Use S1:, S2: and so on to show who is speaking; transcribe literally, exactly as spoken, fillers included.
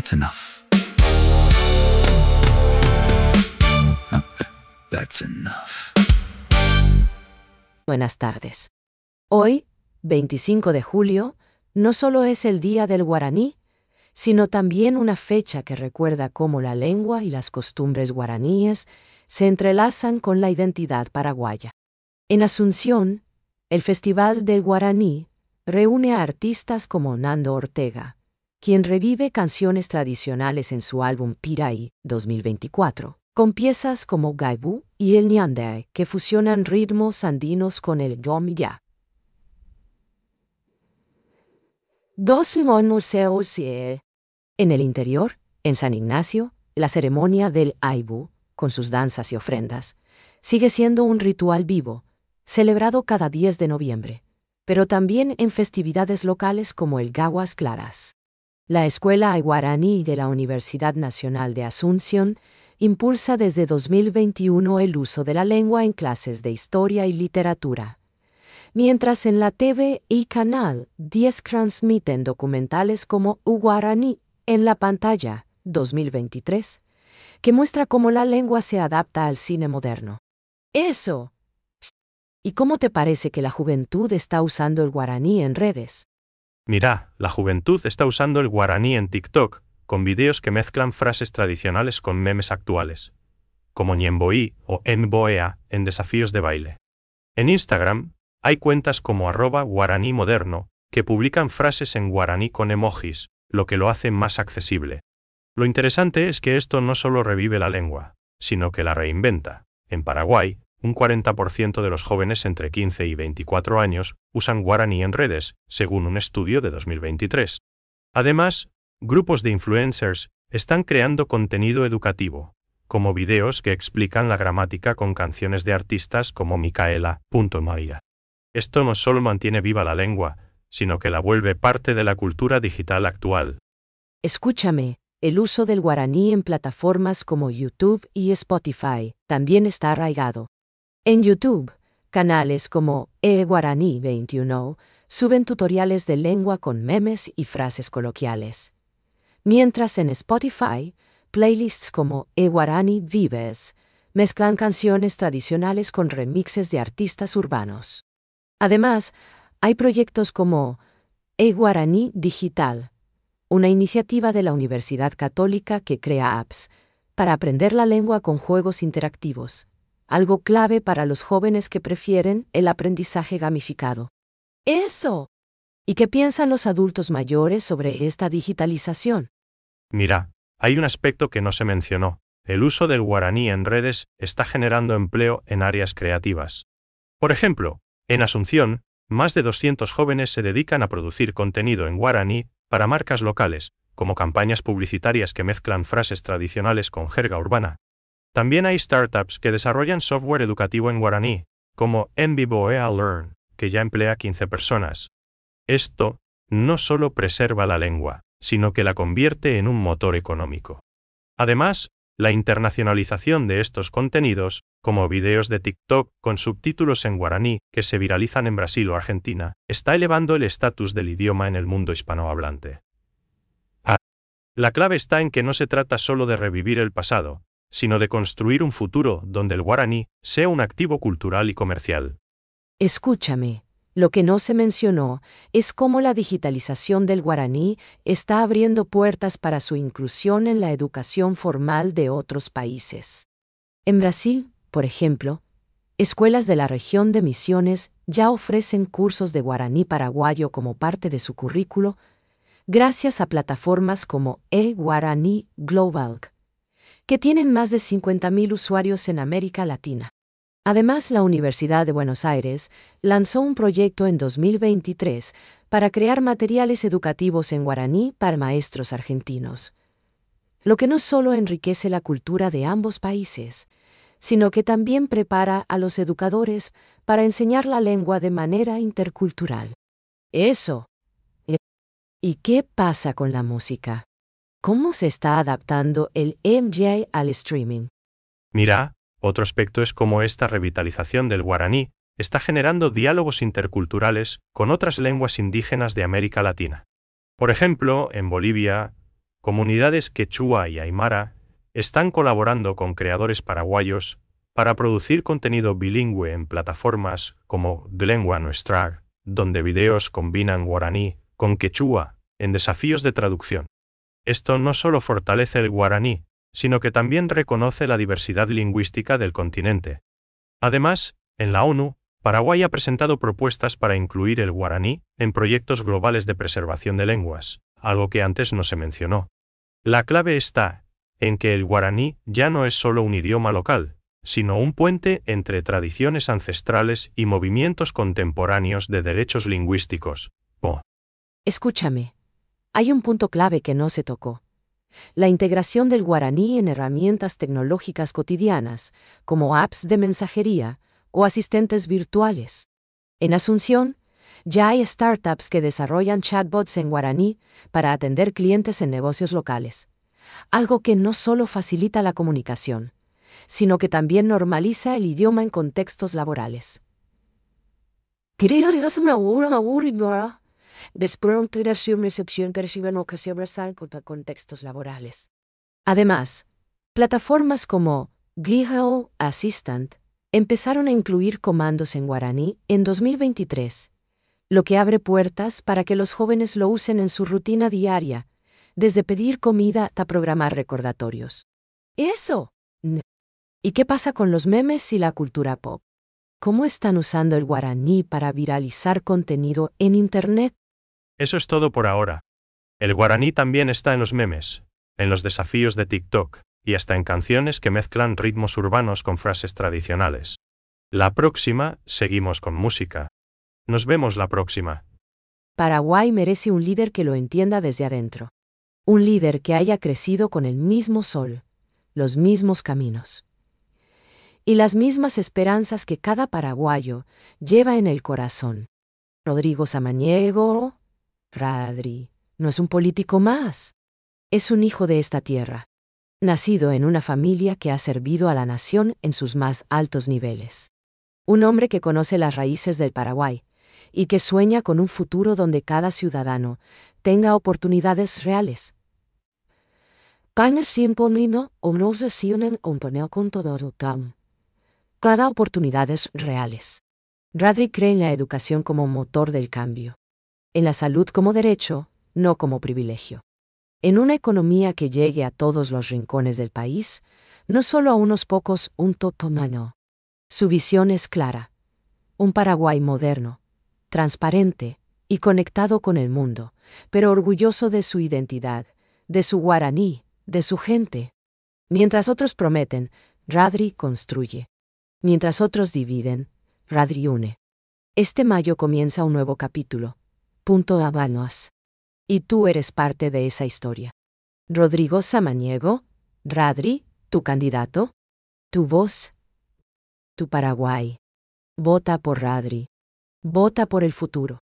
S1: That's enough. Oh, that's enough.
S2: Buenas tardes. Hoy, veinticinco de julio, no solo es el Día del Guaraní, sino también una fecha que recuerda cómo la lengua y las costumbres guaraníes se entrelazan con la identidad paraguaya. En Asunción, el Festival del Guaraní reúne a artistas como Nando Ortega, quien revive canciones tradicionales en su álbum Piraí dos mil veinticuatro, con piezas como Gaibú y el Ñandai que fusionan ritmos andinos con el gomillá. Dos museos. En el interior, en San Ignacio, la ceremonia del Aibú, con sus danzas y ofrendas, sigue siendo un ritual vivo, celebrado cada diez de noviembre, pero también en festividades locales como el Gaguas Claras. La Escuela Guaraní de la Universidad Nacional de Asunción impulsa desde dos mil veintiuno el uso de la lengua en clases de historia y literatura, mientras en la T V y Canal diez transmiten documentales como U Guaraní en la pantalla dos mil veintitrés, que muestra cómo la lengua se adapta al cine moderno. ¡Eso! ¿Y cómo te parece que la juventud está usando el guaraní en redes?
S3: Mira, la juventud está usando el guaraní en TikTok, con videos que mezclan frases tradicionales con memes actuales, como ñemboí o enboea en desafíos de baile. En Instagram, hay cuentas como arroba guaraní moderno, que publican frases en guaraní con emojis, lo que lo hace más accesible. Lo interesante es que esto no solo revive la lengua, sino que la reinventa. En Paraguay, un cuarenta por ciento de los jóvenes entre quince y veinticuatro años usan guaraní en redes, según un estudio de dos mil veintitrés. Además, grupos de influencers están creando contenido educativo, como videos que explican la gramática con canciones de artistas como Micaela Maya. Esto no solo mantiene viva la lengua, sino que la vuelve parte de la cultura digital actual.
S2: Escúchame, el uso del guaraní en plataformas como YouTube y Spotify también está arraigado. En YouTube, canales como E Guaraní veintiuno suben tutoriales de lengua con memes y frases coloquiales, mientras en Spotify, playlists como E Guaraní Vives mezclan canciones tradicionales con remixes de artistas urbanos. Además, hay proyectos como E Guaraní Digital, una iniciativa de la Universidad Católica que crea apps para aprender la lengua con juegos interactivos, algo clave para los jóvenes que prefieren el aprendizaje gamificado. ¡Eso! ¿Y qué piensan los adultos mayores sobre esta digitalización?
S3: Mira, hay un aspecto que no se mencionó. El uso del guaraní en redes está generando empleo en áreas creativas. Por ejemplo, en Asunción, más de doscientos jóvenes se dedican a producir contenido en guaraní para marcas locales, como campañas publicitarias que mezclan frases tradicionales con jerga urbana. También hay startups que desarrollan software educativo en guaraní, como Enviboea Learn, que ya emplea quince personas. Esto no solo preserva la lengua, sino que la convierte en un motor económico. Además, la internacionalización de estos contenidos, como videos de TikTok con subtítulos en guaraní que se viralizan en Brasil o Argentina, está elevando el estatus del idioma en el mundo hispanohablante. Ah, la clave está en que no se trata solo de revivir el pasado, sino de construir un futuro donde el guaraní sea un activo cultural y comercial.
S2: Escúchame, lo que no se mencionó es cómo la digitalización del guaraní está abriendo puertas para su inclusión en la educación formal de otros países. En Brasil, por ejemplo, escuelas de la región de Misiones ya ofrecen cursos de guaraní paraguayo como parte de su currículo, gracias a plataformas como E Guaraní Global, que tienen más de cincuenta mil usuarios en América Latina. Además, la Universidad de Buenos Aires lanzó un proyecto en dos mil veintitrés para crear materiales educativos en guaraní para maestros argentinos, lo que no solo enriquece la cultura de ambos países, sino que también prepara a los educadores para enseñar la lengua de manera intercultural. Eso. ¿Y qué pasa con la música? ¿Cómo se está adaptando el M J al streaming?
S3: Mira, otro aspecto es cómo esta revitalización del guaraní está generando diálogos interculturales con otras lenguas indígenas de América Latina. Por ejemplo, en Bolivia, comunidades quechua y aymara están colaborando con creadores paraguayos para producir contenido bilingüe en plataformas como De Lengua Nuestra, donde videos combinan guaraní con quechua en desafíos de traducción. Esto no solo fortalece el guaraní, sino que también reconoce la diversidad lingüística del continente. Además, en la ONU, Paraguay ha presentado propuestas para incluir el guaraní en proyectos globales de preservación de lenguas, algo que antes no se mencionó. La clave está en que el guaraní ya no es solo un idioma local, sino un puente entre tradiciones ancestrales y movimientos contemporáneos de derechos lingüísticos. Oh.
S2: Escúchame. Hay un punto clave que no se tocó. La integración del guaraní en herramientas tecnológicas cotidianas, como apps de mensajería o asistentes virtuales. En Asunción, ya hay startups que desarrollan chatbots en guaraní para atender clientes en negocios locales. Algo que no solo facilita la comunicación, sino que también normaliza el idioma en contextos laborales. Quería hacer una hora, una hora. Después de la recepción perciben que se abrazan con contextos laborales. Además, plataformas como Google Assistant empezaron a incluir comandos en guaraní en dos mil veintitrés, lo que abre puertas para que los jóvenes lo usen en su rutina diaria, desde pedir comida hasta programar recordatorios. ¡Eso! ¿Y qué pasa con los memes y la cultura pop? ¿Cómo están usando el guaraní para viralizar contenido en Internet?
S3: Eso es todo por ahora. El guaraní también está en los memes, en los desafíos de TikTok, y hasta en canciones que mezclan ritmos urbanos con frases tradicionales. La próxima, seguimos con música. Nos vemos la próxima.
S2: Paraguay merece un líder que lo entienda desde adentro. Un líder que haya crecido con el mismo sol, los mismos caminos y las mismas esperanzas que cada paraguayo lleva en el corazón. Rodrigo Samaniego, Radri, no es un político más. Es un hijo de esta tierra, nacido en una familia que ha servido a la nación en sus más altos niveles. Un hombre que conoce las raíces del Paraguay y que sueña con un futuro donde cada ciudadano tenga oportunidades reales. Panes siempre no o no se sienten un panel con todo tam. Cada oportunidades reales. Radri cree en la educación como motor del cambio. En la salud como derecho, no como privilegio. En una economía que llegue a todos los rincones del país, no solo a unos pocos, un totomano. Su visión es clara. Un Paraguay moderno, transparente y conectado con el mundo, pero orgulloso de su identidad, de su guaraní, de su gente. Mientras otros prometen, Radri construye. Mientras otros dividen, Radri une. Este mayo comienza un nuevo capítulo. Punto Habanos. Y tú eres parte de esa historia. Rodrigo Samaniego, Radri, tu candidato, tu voz, tu Paraguay. Vota por Radri. Vota por el futuro.